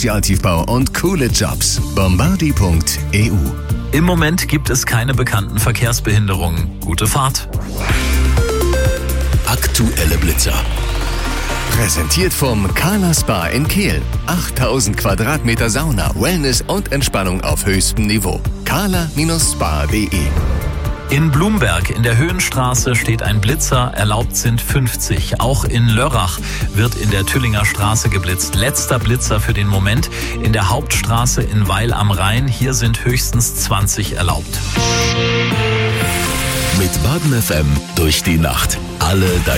Spezialtiefbau und coole Jobs. Bombardi.eu. Im Moment gibt es keine bekannten Verkehrsbehinderungen. Gute Fahrt. Aktuelle Blitzer. Präsentiert vom Kala Spa in Kehl. 8000 Quadratmeter Sauna, Wellness und Entspannung auf höchstem Niveau. kala-spa.de. In Blumberg in der Höhenstraße steht ein Blitzer, erlaubt sind 50. Auch in Lörrach wird in der Tüllinger Straße geblitzt. Letzter Blitzer für den Moment in der Hauptstraße in Weil am Rhein. Hier sind höchstens 20 erlaubt. Mit Baden FM durch die Nacht. Alle